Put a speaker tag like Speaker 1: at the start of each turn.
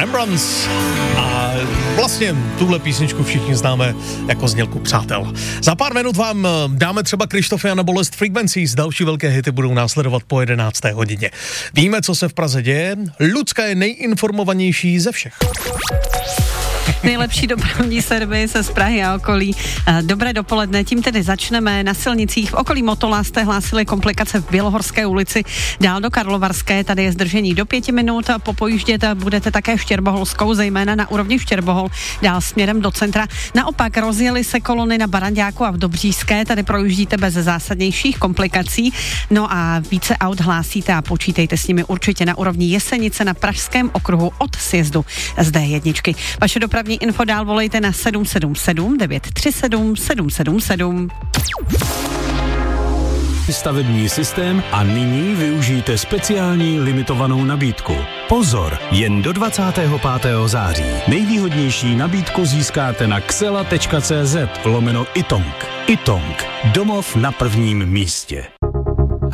Speaker 1: Rembrandts. A vlastně tuhle písničku všichni známe jako znělku Přátel. Za pár minut vám dáme třeba Krištofiana Bolest Frequencies, další velké hity budou následovat po 11. hodině. Víme, co se v Praze děje, Lucka je nejinformovanější ze všech.
Speaker 2: Nejlepší dopravní servis z Prahy a okolí. Dobré dopoledne, tím tedy začneme. Na silnicích v okolí Motola jste hlásili komplikace v Bělohorské ulici, dál do Karlovarské, tady je zdržení do 5 minut, popojíždět budete také Štěrboholskou, zejména na úrovni Štěrbohol, dál směrem do centra. Naopak rozjeli se kolony na Baranďáku a v Dobříšské, tady projíždíte bez zásadnějších komplikací. No a více aut hlásíte a počítejte s nimi určitě na úrovni Jesenice na Pražském okruhu od sjezdu z D1. Vaše dopravní info dál volejte na 777 937 777.
Speaker 3: Stavební systém a nyní využijte speciální limitovanou nabídku. Pozor, jen do 25. září. Nejvýhodnější nabídku získáte na xela.cz/itong. Itong. Domov na prvním místě.